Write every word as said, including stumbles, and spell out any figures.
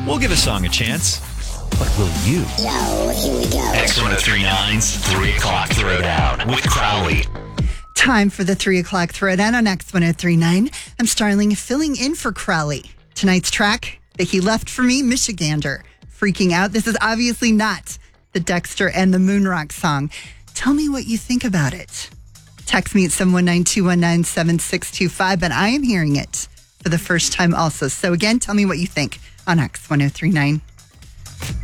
We'll give a song a chance. But will you? Yo, here we go. X ten thirty-nine's three o'clock Throwdown with Crowley. Time for the three o'clock Throwdown on X ten thirty-nine. I'm Starling filling in for Crowley. Tonight's track that he left for me, Michigander. Freaking Out. This is obviously not the Dexter and the Moonrock song. Tell me what you think about it. Text me at seven one nine, two one nine, seven six two five, but I am hearing it for the first time also. So again, tell me what you think on X ten thirty-nine.